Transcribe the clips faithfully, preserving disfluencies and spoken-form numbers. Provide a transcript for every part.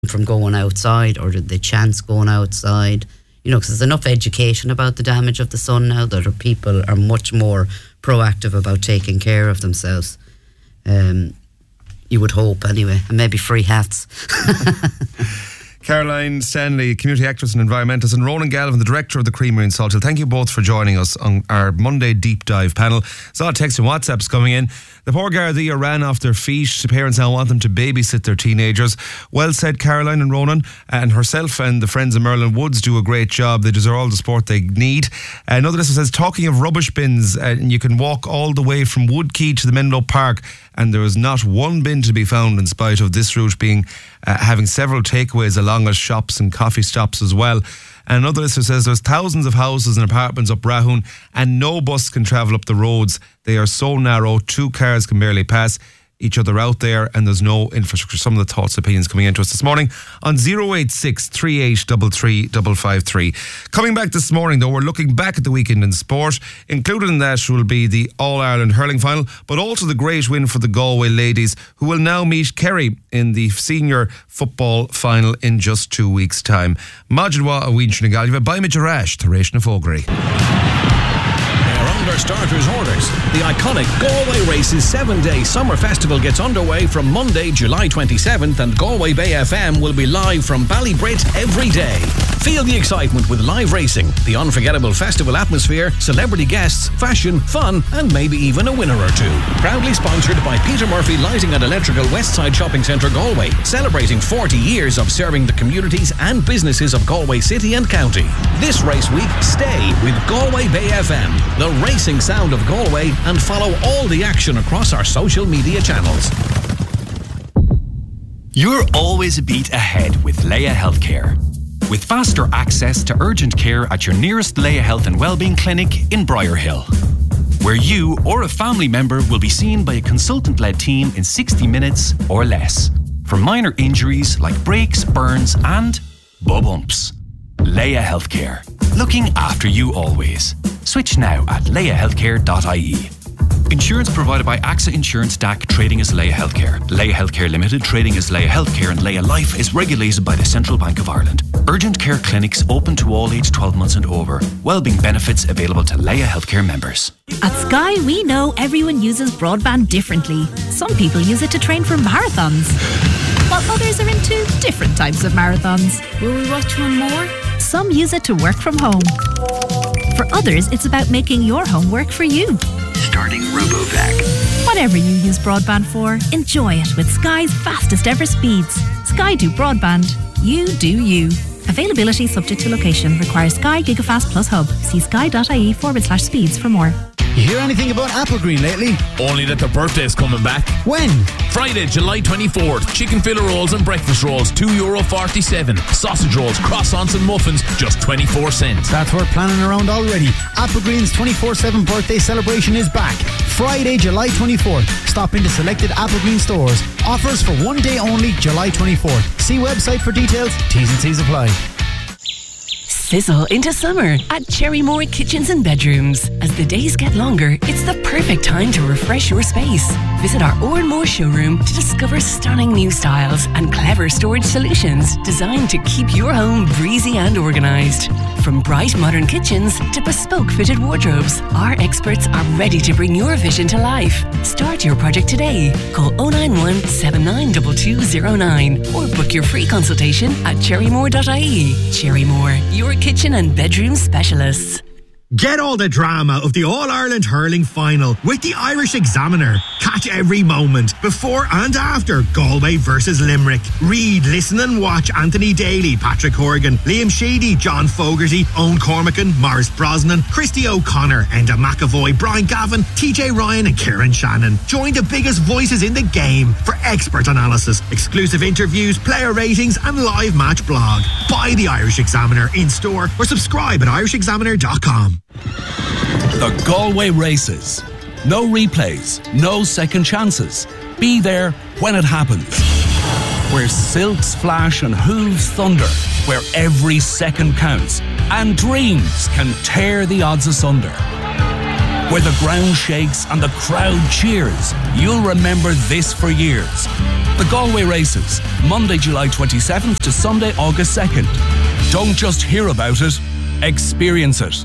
from going outside, or did they chance going outside? You know, because there's enough education about the damage of the sun now that our people are much more proactive about taking care of themselves. Um, you would hope, anyway, and maybe free hats. Caroline Stanley, community actress and environmentalist, and Ronan Galvin, the director of the Creamery in Salthill. Thank you both for joining us on our Monday deep dive panel. There's a lot of texts and WhatsApps coming in. The poor Gardaí ran off their feet. The parents now want them to babysit their teenagers. Well said, Caroline and Ronan. And herself and the friends of Merlin Woods do a great job. They deserve all the support they need. Another listener says, talking of rubbish bins, uh, you can walk all the way from Woodkey to the Menlo Park, and there is not one bin to be found, in spite of this route being uh, having several takeaways along as shops and coffee stops as well. And another listener says there's thousands of houses and apartments up Rahun, and no bus can travel up the roads. They are so narrow, two cars can barely pass each other out there, and there's no infrastructure. Some of the thoughts, opinions coming into us this morning on oh eight six, three eight three three, five five three. Coming back this morning, though, we're looking back at the weekend in sport. Included in that will be the All-Ireland hurling final, but also the great win for the Galway ladies, who will now meet Kerry in the senior football final in just two weeks' time. Majidwa a Ween Shinagalva by Mijarash, Taresh Nafogri. Under starters' orders, the iconic Galway Races seven-day summer festival gets underway from Monday, July twenty-seventh, and Galway Bay F M will be live from Ballybrit every day. Feel the excitement with live racing, the unforgettable festival atmosphere, celebrity guests, fashion, fun, and maybe even a winner or two. Proudly sponsored by Peter Murphy Lighting and Electrical Westside Shopping Centre Galway, celebrating forty years of serving the communities and businesses of Galway City and County. This race week, stay with Galway Bay F M, the racing sound of Galway, and follow all the action across our social media channels. You're always a beat ahead with Leia Healthcare. With faster access to urgent care at your nearest Leia Health and Wellbeing Clinic in Briarhill, where you or a family member will be seen by a consultant-led team in sixty minutes or less for minor injuries like breaks, burns and bumps. Leia Healthcare, looking after you always. Switch now at leia healthcare dot I E. Insurance provided by AXA Insurance D A C, trading as Leia Healthcare. Leia Healthcare Limited, trading as Leia Healthcare, and Leia Life is regulated by the Central Bank of Ireland. Urgent care clinics open to all age twelve months and over. Wellbeing benefits available to Leia Healthcare members. At Sky, we know everyone uses broadband differently. Some people use it to train for marathons, while others are into different types of marathons. Will we watch one more? Some use it to work from home. For others, it's about making your home work for you. Starting RoboVac. Whatever you use broadband for, enjoy it with Sky's fastest ever speeds. Sky do broadband. You do you. Availability subject to location. Requires Sky Gigafast Plus Hub. See sky.ie forward slash speeds for more. You hear anything about Applegreen lately? Only that their birthday's coming back. When? Friday, July twenty-fourth. Chicken fillet rolls and breakfast rolls, two euro forty-seven. Sausage rolls, croissants and muffins, just twenty-four cents. That's worth planning around already. Applegreen's twenty-four seven birthday celebration is back. Friday, July twenty-fourth. Stop into selected Applegreen stores. Offers for one day only, July twenty-fourth. See website for details. T's and C's apply. Sizzle into summer at Cherrymore Kitchens and Bedrooms. As the days get longer, it's the perfect time to refresh your space. Visit our Oranmore showroom to discover stunning new styles and clever storage solutions designed to keep your home breezy and organised. From bright modern kitchens to bespoke fitted wardrobes, our experts are ready to bring your vision to life. Start your project today. Call oh nine one, seven nine two two oh nine or book your free consultation at cherrymore dot I E. Cherrymore, your kitchen and bedroom specialists. Get all the drama of the All-Ireland hurling final with the Irish Examiner. Catch every moment before and after Galway versus Limerick. Read, listen and watch Anthony Daly, Patrick Horgan, Liam Sheedy, John Fogarty, Owen Cormacan, Maurice Brosnan, Christy O'Connor, Enda McAvoy, Brian Gavin, T J Ryan and Kieran Shannon. Join the biggest voices in the game for expert analysis, exclusive interviews, player ratings and live match blog. Buy the Irish Examiner in store or subscribe at irish examiner dot com. The Galway Races. No replays, no second chances. Be there when it happens. Where silks flash and hooves thunder. Where every second counts and dreams can tear the odds asunder. where the ground shakes and the crowd cheers. You'll remember this for years. The Galway Races, Monday, July twenty-seventh to Sunday, August second. Don't just hear about it, experience it.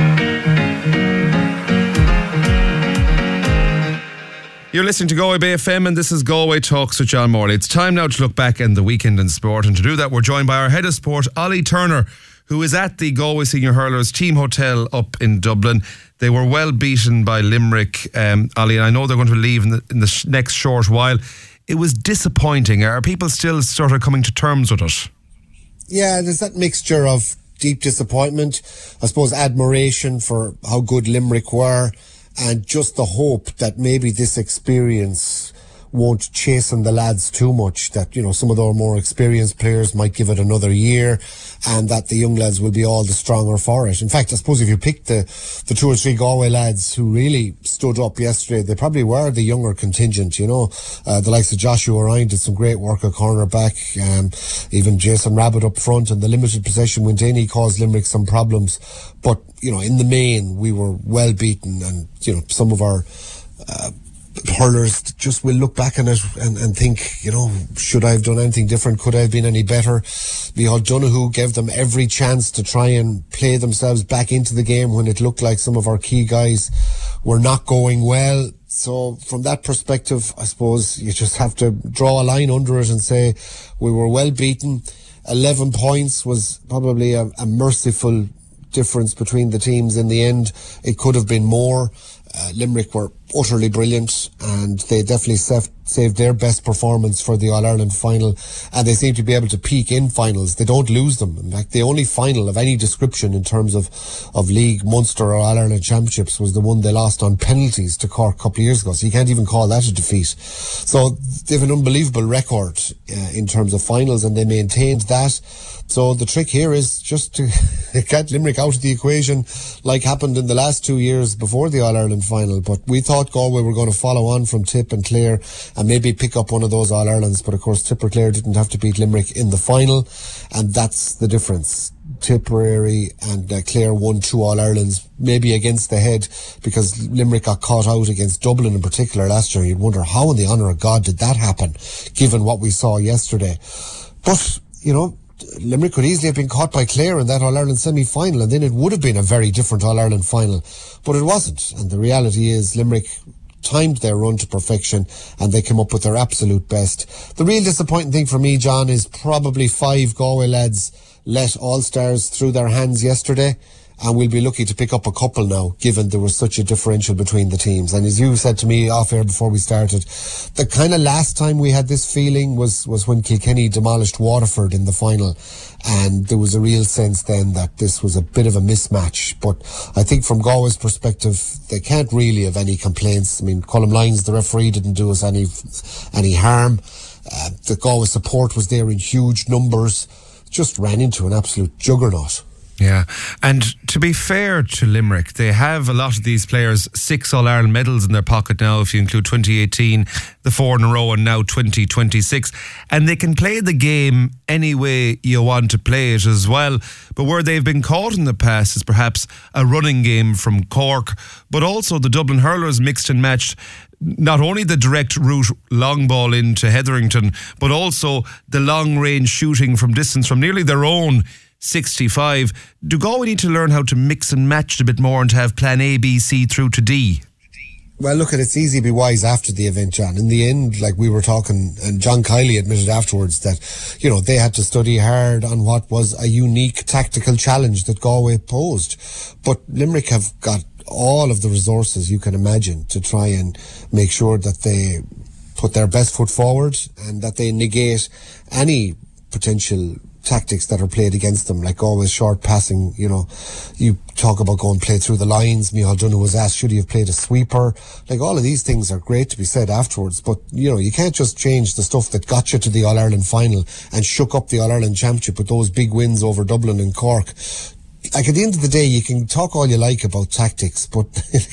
You're listening to Galway Bay F M and this is Galway Talks with John Morley. It's time now to look back in the weekend in sport, and to do that we're joined by our head of sport, Ollie Turner, who is at the Galway Senior Hurlers Team Hotel up in Dublin. They were well beaten by Limerick, um, Ollie, and I know they're going to leave in the, in the sh- next short while. It was disappointing. Are people still sort of coming to terms with it? Yeah, there's that mixture of deep disappointment, I suppose admiration for how good Limerick were, and just the hope that maybe this experience won't chasten the lads too much, that, you know, some of their more experienced players might give it another year, and that the young lads will be all the stronger for it. In fact, I suppose if you pick the, the two or three Galway lads who really stood up yesterday, they probably were the younger contingent, you know. Uh, the likes of Joshua Ryan did some great work at cornerback, um, even Jason Rabbit up front, and the limited possession went in, he caused Limerick some problems. But, you know, in the main, we were well beaten, and, you know, some of our uh, hurlers just will look back on it and, and think, you know, should I have done anything different? Could I have been any better? Micheál Donoghue gave them every chance to try and play themselves back into the game when it looked like some of our key guys were not going well. So from that perspective, I suppose you just have to draw a line under it and say we were well beaten. eleven points was probably a, a merciful difference between the teams in the end. It could have been more. Uh, Limerick were utterly brilliant, and they definitely saved, saved their best performance for the All-Ireland final, and they seem to be able to peak in finals. They don't lose them. In fact, the only final of any description in terms of, of league, Munster or All-Ireland championships was the one they lost on penalties to Cork a couple of years ago, so you can't even call that a defeat. So they have an unbelievable record uh, in terms of finals, and they maintained that. So the trick here is just to get Limerick out of the equation, like happened in the last two years before the All-Ireland final. But we thought Galway were going to follow on from Tip and Clare and maybe pick up one of those All-Irelands. But of course, Tip or Clare didn't have to beat Limerick in the final, and that's the difference. Tipperary and uh, Clare won two All-Irelands, maybe against the head, because Limerick got caught out against Dublin in particular last year. You'd wonder how in the honour of God did that happen, given what we saw yesterday. But, you know, Limerick could easily have been caught by Clare in that All-Ireland semi-final, and then it would have been a very different All-Ireland final. But it wasn't. And the reality is Limerick timed their run to perfection, and they came up with their absolute best. The real disappointing thing for me, John, is probably five Galway lads let All-Stars through their hands yesterday, and we'll be lucky to pick up a couple now, given there was such a differential between the teams. And as you said to me off air before we started, the kind of last time we had this feeling was, was when Kilkenny demolished Waterford in the final, and there was a real sense then that this was a bit of a mismatch. But I think from Galway's perspective, they can't really have any complaints. I mean, Colm Lyons, the referee, didn't do us any any harm. Uh, the Galway support was there in huge numbers. Just ran into an absolute juggernaut. Yeah, and to be fair to Limerick, they have a lot of these players six All-Ireland medals in their pocket now, if you include twenty eighteen, the four in a row, and now twenty twenty-six, and they can play the game any way you want to play it as well. But where they've been caught in the past is perhaps a running game from Cork, but also the Dublin hurlers mixed and matched not only the direct route long ball into Hetherington, but also the long range shooting from distance from nearly their own sixty-five. Do Galway need to learn how to mix and match a bit more and to have plan A, B, C through to D? Well, look, it's easy to be wise after the event, John. In the end, like we were talking, and John Kiley admitted afterwards that, you know, they had to study hard on what was a unique tactical challenge that Galway posed. But Limerick have got all of the resources you can imagine to try and make sure that they put their best foot forward and that they negate any potential tactics that are played against them, like always short passing. You know, you talk about going play through the lines. Micheál Donoghue was asked, should he have played a sweeper? Like, all of these things are great to be said afterwards, but you know, you can't just change the stuff that got you to the All-Ireland final and shook up the All-Ireland championship with those big wins over Dublin and Cork. Like, at the end of the day, you can talk all you like about tactics, but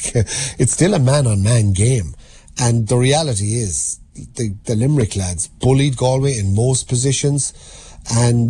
it's still a man-on-man game. And the reality is, the, the Limerick lads bullied Galway in most positions. And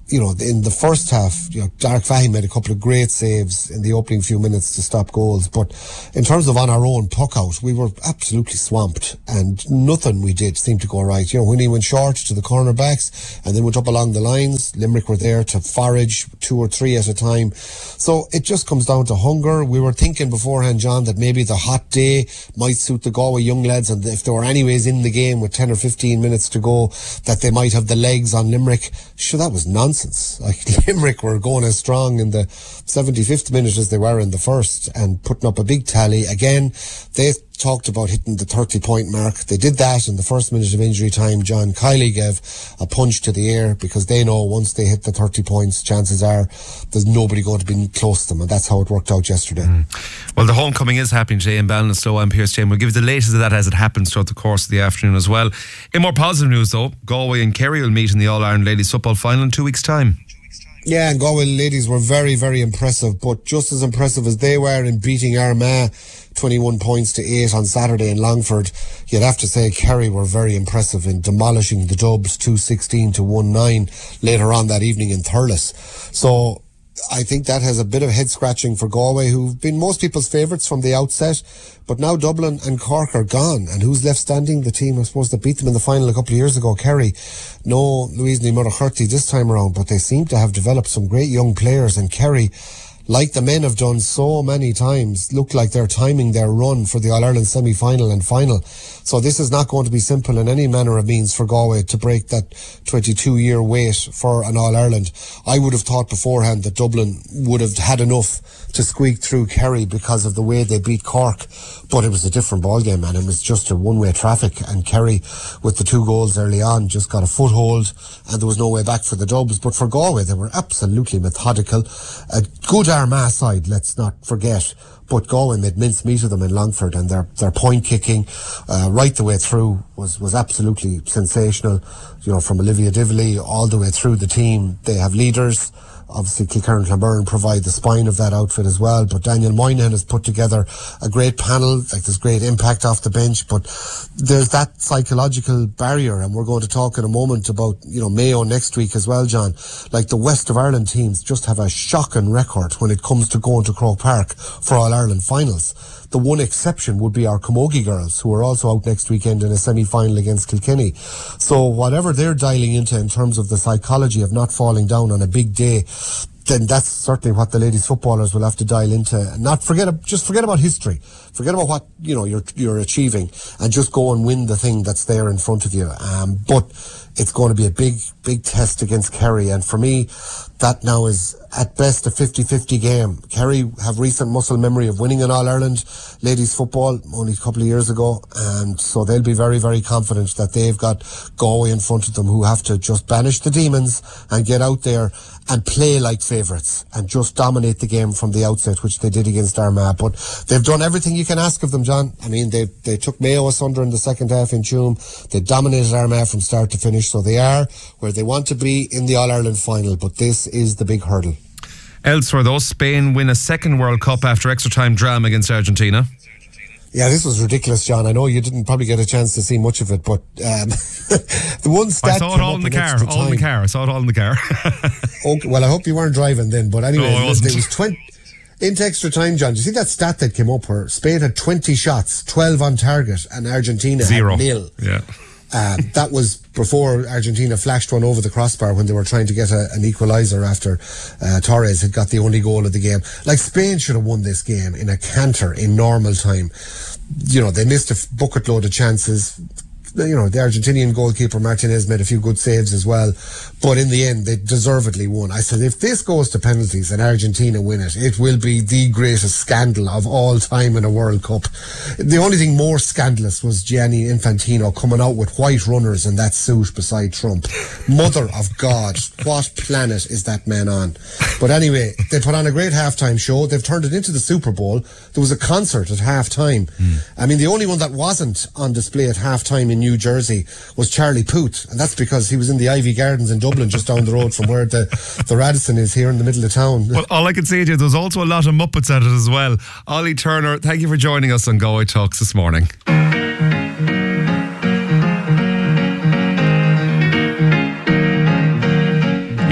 you know, in the first half, you know, Dark Fahey made a couple of great saves in the opening few minutes to stop goals. But in terms of on our own puck out, we were absolutely swamped, and nothing we did seemed to go right. You know, when he went short to the cornerbacks and then went up along the lines, Limerick were there to forage two or three at a time. So it just comes down to hunger. We were thinking beforehand, John, that maybe the hot day might suit the Galway young lads, and if they were anyways in the game with ten or fifteen minutes to go, that they might have the legs on Limerick. Sure, that was nonsense. Like, Limerick were going as strong in the seventy-fifth minute as they were in the first, and putting up a big tally. Again, they talked about hitting the thirty point mark. They did that in the first minute of injury time. John Kiley gave a punch to the air, because they know once they hit the thirty points, chances are there's nobody going to be close to them, and that's how it worked out yesterday. Mm. Well, the homecoming is happening today in Ballinasloe. I'm Pierce Jane. We'll give you the latest of that as it happens throughout the course of the afternoon as well. In more positive news though, Galway and Kerry will meet in the All-Ireland Ladies Football Final in two weeks' time. Yeah, and Galway ladies were very, very impressive, but just as impressive as they were in beating Armagh twenty-one points to eight on Saturday in Longford, you'd have to say Kerry were very impressive in demolishing the Dubs two sixteen to one nine later on that evening in Thurles. So I think that has a bit of head scratching for Galway, who've been most people's favourites from the outset, but now Dublin and Cork are gone, and who's left standing? The team, I suppose, that beat them in the final a couple of years ago, Kerry. No Louise Ní Murchurty this time around, but they seem to have developed some great young players, and Kerry, like the men have done so many times, look like they're timing their run for the All-Ireland semi-final and final. So this is not going to be simple in any manner of means for Galway to break that twenty-two year wait for an All-Ireland. I would have thought beforehand that Dublin would have had enough to squeak through Kerry because of the way they beat Cork, but it was a different ballgame, and it was just a one-way traffic, and Kerry, with the two goals early on, just got a foothold, and there was no way back for the Dubs. But for Galway, they were absolutely methodical. A good Armagh side, let's not forget, but Galway made mincemeat of them in Longford, and their their point kicking uh, right the way through was was absolutely sensational. You know, from Olivia Dively all the way through the team. They have leaders. Obviously, Kilkerran and Clonberne provide the spine of that outfit as well. But Daniel Moynihan has put together a great panel. Like, there's great impact off the bench, but there's that psychological barrier. And we're going to talk in a moment about, you know, Mayo next week as well, John. Like, the West of Ireland teams just have a shocking record when it comes to going to Croke Park for All-Ireland finals. The one exception would be our Camogie girls, who are also out next weekend in a semi-final against Kilkenny. So whatever they're dialing into in terms of the psychology of not falling down on a big day, then that's certainly what the ladies footballers will have to dial into. And not forget, just forget about history. Forget about what, you know, you're you're achieving, and just go and win the thing that's there in front of you. Um, but it's going to be a big, big test against Kerry. And for me, that now is at best a fifty-fifty game. Kerry have recent muscle memory of winning an All-Ireland ladies football only a couple of years ago, and so they'll be very, very confident that they've got Galway in front of them, who have to just banish the demons and get out there and play like favourites and just dominate the game from the outset, which they did against Armagh. But they've done everything you can ask of them, John. I mean, they they took Mayo asunder in the second half in Tuam. They dominated Armagh from start to finish, so they are where they want to be in the All-Ireland final, but this is the big hurdle. Elsewhere though, Spain win a second World Cup after extra time drama against Argentina. Yeah, this was ridiculous, John. I know you didn't probably get a chance to see much of it, but um, the one stat I saw it all in the car. All in the car. I saw it all in the car. Okay, well, I hope you weren't driving then. But anyway, no, it was twenty into extra time, John. Do you see that stat that came up where Spain had twenty shots, twelve on target, and Argentina Zero. had nil? Yeah. Uh, that was before Argentina flashed one over the crossbar when they were trying to get a, an equaliser after uh, Torres had got the only goal of the game. Like, Spain should have won this game in a canter in normal time. You know, they missed a bucket load of chances. You know, the Argentinian goalkeeper Martinez made a few good saves as well, but in the end they deservedly won. I said, if this goes to penalties and Argentina win it, it will be the greatest scandal of all time in a World Cup. The only thing more scandalous was Gianni Infantino coming out with white runners in that suit beside Trump. Mother of God, what planet is that man on? But anyway, they put on a great halftime show. They've turned it into the Super Bowl. There was a concert at halftime. Mm. I mean, the only one that wasn't on display at halftime in New Jersey was Charlie Puth, and that's because he was in the Ivy Gardens in Dublin, just down the road from where the, the Radisson is here in the middle of town. Well, all I can say to you, there's also a lot of Muppets at it as well. Ollie Turner, thank you for joining us on Galway Talks this morning.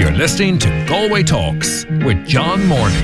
You're listening to Galway Talks with John Morley.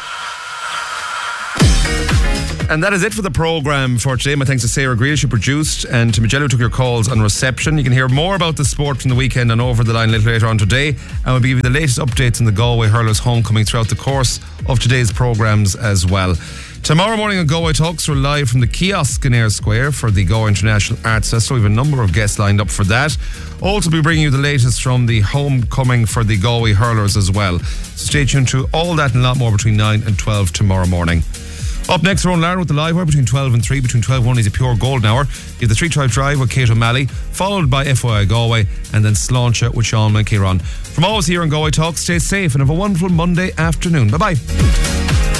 And that is it for the programme for today. My thanks to Sarah Grealish, who produced, and to Magello, who took your calls on reception. You can hear more about the sport from the weekend and Over the Line a little later on today. And we'll give you the latest updates on the Galway Hurlers homecoming throughout the course of today's programmes as well. Tomorrow morning on Galway Talks, we're live from the kiosk in Ayr Square for the Galway International Arts Festival. We have a number of guests lined up for that. Also, we'll be bringing you the latest from the homecoming for the Galway Hurlers as well. So stay tuned to all that and a lot more between nine and twelve tomorrow morning. Up next, Ronan Larry with the live hour between twelve and three. Between twelve and one is a pure golden hour. You have the Street Tribe Drive with Kate O'Malley, followed by F Y I Galway, and then Sláinte with Sean McKieran. From always here on Galway Talk, stay safe and have a wonderful Monday afternoon. Bye-bye.